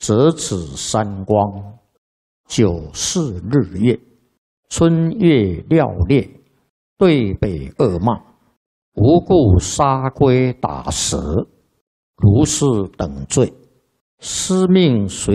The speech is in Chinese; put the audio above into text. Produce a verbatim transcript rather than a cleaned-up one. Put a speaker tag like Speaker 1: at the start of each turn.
Speaker 1: 则此三光，九世日月，春月料裂，对北恶骂，无故杀龟打蛇，如是等罪，司命随